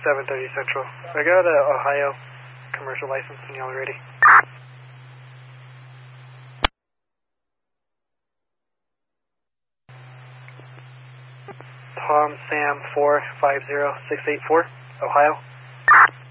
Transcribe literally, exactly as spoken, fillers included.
seven thirty Central. I got a Ohio commercial license when y'all are ready. Tom Sam four five zero six eight four, Ohio.